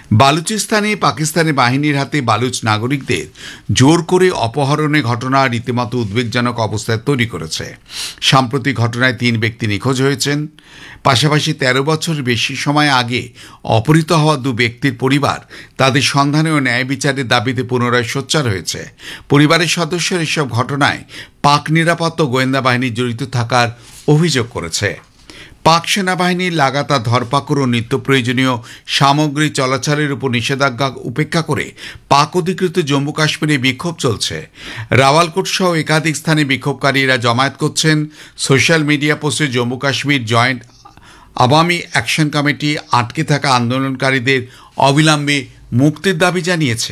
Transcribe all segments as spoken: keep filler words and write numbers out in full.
বালুচিস্তানে পাকিস্তানি বাহিনীর হাতে বালুচ নাগরিকদের জোর করে অপহরণের ঘটনা রীতিমতো উদ্বেগজনক অবস্থায় তৈরি করেছে। সাম্প্রতিক ঘটনায় তিন ব্যক্তি নিখোঁজ হয়েছেন। পাশাপাশি তেরো বছর বেশি সময় আগে অপহৃত হওয়া দু ব্যক্তির পরিবার তাদের সন্ধানে ও ন্যায় বিচারের দাবিতে পুনরায় সোচ্চার হয়েছে। পরিবারের সদস্যরা এসব ঘটনায় পাক নিরাপত্তা গোয়েন্দা বাহিনী জড়িত থাকার অভিযোগ করেছে। পাক সেনাবাহিনীর লাগাতার ধরপাকড় ও নিত্য প্রয়োজনীয় সামগ্রী চলাচলের উপর নিষেধাজ্ঞা উপেক্ষা করে পাক অধিকৃত জম্মু কাশ্মীরে বিক্ষোভ চলছে। রাওয়ালকোট সহ একাধিক স্থানে বিক্ষোভকারীরা জমায়েত করছেন। সোশ্যাল মিডিয়া পোস্টে Jammu Kashmir joint Awami action committee আটকে থাকা আন্দোলনকারীদের অবিলম্বে মুক্তির দাবি জানিয়েছে।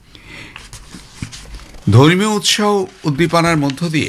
ধর্মীয় উৎসাহ উদ্দীপনার মধ্য দিয়ে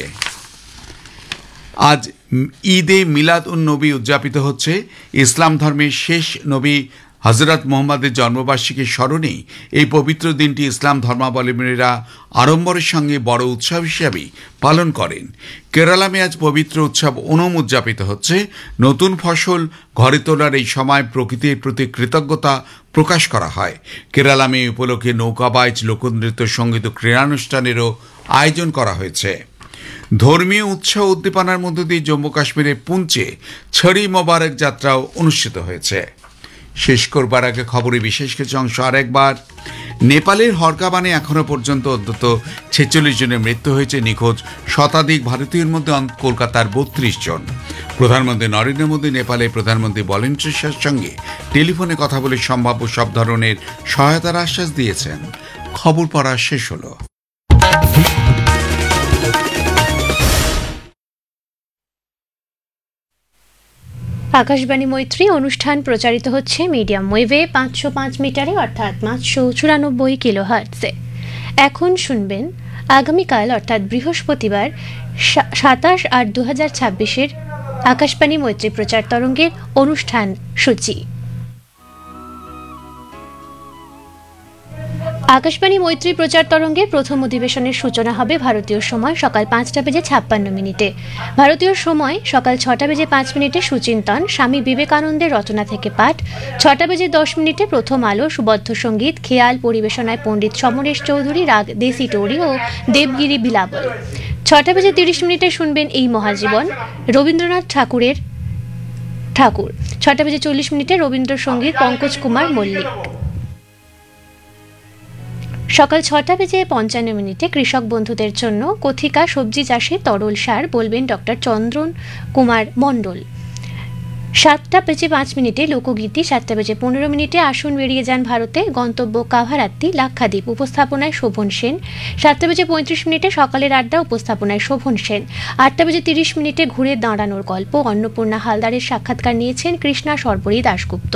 আজ ঈদে মিলাদ উন নবী উদযাপিত হচ্ছে। ইসলাম ধর্মের শেষ নবী হজরত মোহাম্মদের জন্মবার্ষিকীর স্মরণেই এই পবিত্র দিনটি ইসলাম ধর্মাবলম্বীরা আড়ম্বরের সঙ্গে বড় উৎসব হিসাবে পালন করেন। কেরালামে আজ পবিত্র উৎসব ওনম উদযাপিত হচ্ছে। নতুন ফসল ঘরে তোলার এই সময় প্রকৃতির প্রতি কৃতজ্ঞতা প্রকাশ করা হয়। কেরালামে এই উপলক্ষে নৌকাবাইজ, লোকনৃত্য, সঙ্গীত ও ক্রীড়ানুষ্ঠানেরও আয়োজন করা হয়েছে। ধর্মীয় উৎসাহ উদ্দীপনার মধ্য দিয়ে জম্মু কাশ্মীরের পুঞ্চে ছড়ি মোবারক যাত্রাও অনুষ্ঠিত হয়েছে। শেষ করবার আগে খবরে বিশেষ কিছু অংশ আরেকবার। নেপালের হরকাবানে এখনও পর্যন্ত অন্তত ছেচল্লিশ জনের মৃত্যু হয়েছে। নিখোঁজ শতাধিক ভারতীয়ের মধ্যে কলকাতার বত্রিশ জন। প্রধানমন্ত্রী নরেন্দ্র মোদী নেপালের প্রধানমন্ত্রী বলেন ট্রিশার সঙ্গে টেলিফোনে কথা বলে সম্ভাব্য সব ধরনের সহায়তার আশ্বাস দিয়েছেন। খবর পড়া শেষ হলো। আকাশবাণী মৈত্রী অনুষ্ঠান প্রচারিত হচ্ছে মিডিয়াম ওয়েভে পাঁচশো পাঁচ মিটারে অর্থাৎ পাঁচশো চুরানব্বই কিলো হার্টসে। এখন শুনবেন আগামীকাল অর্থাৎ বৃহস্পতিবার সাতাশ আট দু হাজার ছাব্বিশের আকাশবাণী মৈত্রী প্রচার তরঙ্গের অনুষ্ঠান সূচি। আকাশবাণী মৈত্রী প্রচার তরঙ্গের প্রথম অধিবেশনের সূচনা হবে ভারতীয় সময় সকাল পাঁচটা বেজে ছাপ্পান্ন মিনিটে। ভারতীয় সময় সকাল ছটা বেজে পাঁচ মিনিটে সুচিন্তন, স্বামী বিবেকানন্দের রচনা থেকে পাঠ। ছটা বেজে দশ মিনিটে প্রথম আলো, সুবদ্ধ সঙ্গীত, খেয়াল পরিবেশনায় পণ্ডিত সমরেশ চৌধুরী, রাগ দেশি টৌরি ও দেবগিরি বিলাবল। ছটা বেজে তিরিশ মিনিটে শুনবেন এই মহাজীবন, রবীন্দ্রনাথ ঠাকুরের ঠাকুর। ছটা বেজে চল্লিশ মিনিটে রবীন্দ্রসঙ্গীত, পঙ্কজ কুমার মল্লিক। সকাল ছটা বেজে পঞ্চান্ন মিনিটে কৃষক বন্ধুদের জন্য কথিকা সবজি চাষে তরল সার বলবেন ডক্টর চন্দ্রন কুমার মণ্ডল। সাতটা বেজে পাঁচ মিনিটে লোকগীতি। সাতটা বেজে পনেরো মিনিটে আসুন বেরিয়ে যান ভারতে, গন্তব্য কাভারাত্তি লাক্ষাদ্বীপ, উপস্থাপনায় শোভন সেন। সাতটা বেজে পঁয়ত্রিশ মিনিটে সকালের আড্ডা, উপস্থাপনায় শোভন সেন। আটটা বেজে তিরিশ মিনিটে ঘুরে দাঁড়ানোর গল্প, অন্নপূর্ণা হালদারের সাক্ষাৎকার নিয়েছেন কৃষ্ণা সর্বরী দাশগুপ্ত।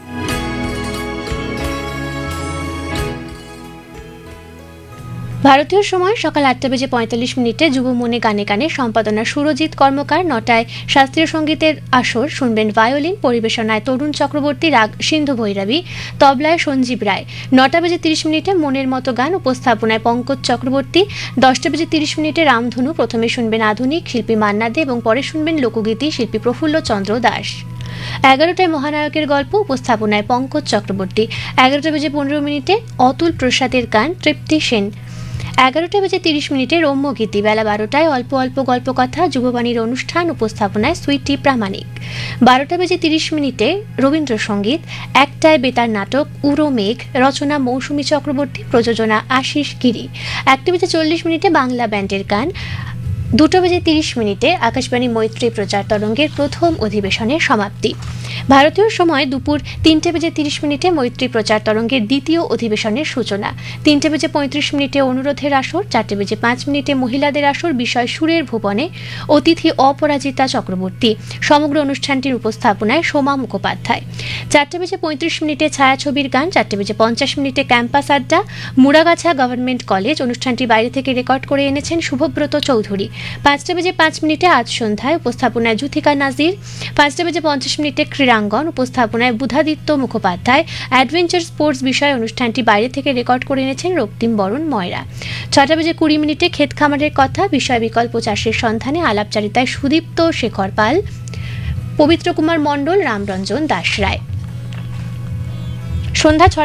ভারতীয় সময় সকাল আটটা বেজে পঁয়তাল্লিশ মিনিটে যুব মনে গানে গানে সম্পাদনা সুরজিৎ কর্মকার। নটায় শাস্ত্রীয় সঙ্গীতের আসর, শুনবেন ভায়োলিন পরিবেশনায় তরুণ চক্রবর্তী, রাগ সিন্ধু ভৈরবী, তবলায় সঞ্জীব রায়। নটা বেজে তিরিশ মিনিটে মনের মতো গান, উপস্থাপনায় পঙ্কজ চক্রবর্তী। দশটা বেজে তিরিশ মিনিটে রামধনু। প্রথমে শুনবেন আধুনিক শিল্পী মান্না দে এবং পরে শুনবেন লোকগীতি শিল্পী প্রফুল্ল চন্দ্র দাস। এগারোটায় মহানায়কের গল্প, উপস্থাপনায় পঙ্কজ চক্রবর্তী। এগারোটা বেজে পনেরো মিনিটে অতুল প্রসাদের গান, তৃপ্তি সেন। এগারোটা বেজে তিরিশ মিনিটে রম্য গীতি। বেলা বারোটায় অল্প অল্প গল্প কথা, যুববাণীর অনুষ্ঠান, উপস্থাপনায় সুইটি প্রামাণিক। বারোটা বেজে তিরিশ মিনিটে রবীন্দ্রসঙ্গীত। একটায় বেতার নাটক উড়ো মেঘ, রচনা মৌসুমী চক্রবর্তী, প্রযোজনা আশিস গিরি। একটা বেজে চল্লিশ মিনিটে বাংলা ব্যান্ডের গান। দুটো বেজে তিরিশ মিনিটে আকাশবাণী মৈত্রী প্রচার তরঙ্গের প্রথম অধিবেশনের সমাপ্তি। ভারতীয় সময় দুপুর তিনটে বেজে তিরিশ মিনিটে মৈত্রী প্রচার তরঙ্গের দ্বিতীয় অধিবেশনের সূচনা। তিনটে বেজে পঁয়ত্রিশ মিনিটে অনুরোধের আসর। চারটে বেজে পাঁচ মিনিটে মহিলাদের আসর, বিষয় সুরের ভুবনে, অতিথি অপরাজিতা চক্রবর্তী। সমগ্র অনুষ্ঠানটির উপস্থাপনায় সোমা মুখোপাধ্যায়। চারটে বেজে পঁয়ত্রিশ মিনিটে ছায়াছবির গান। চারটে বেজে পঞ্চাশ মিনিটে ক্যাম্পাস আড্ডা, মুড়াগাছা গভর্নমেন্ট কলেজ। অনুষ্ঠানটি বাইরে থেকে রেকর্ড করে এনেছেন শুভব্রত চৌধুরী। পাঁচটা বেজে পাঁচ মিনিটে আজ সন্ধ্যায়, উপস্থাপনায় জুথিকা নাজির। পাঁচটা বেজে পঞ্চাশ মিনিটে ক্রীড়াঙ্গন, উপস্থাপনায় বুধাদিত্য মুখোপাধ্যায়। অ্যাডভেঞ্চার স্পোর্টস বিষয় অনুষ্ঠানটি বাইরে থেকে রেকর্ড করে এনেছেন রক্তিম বরণ ময়রা। ছটা বেজে কুড়ি মিনিটে ক্ষেত খামারের কথা, বিষয় বিকল্প চাষের সন্ধানে, আলাপচারিতায় সুদীপ্ত শেখর পাল, পবিত্র কুমার মণ্ডল, রামরঞ্জন দাস রায়। সন্ধ্যা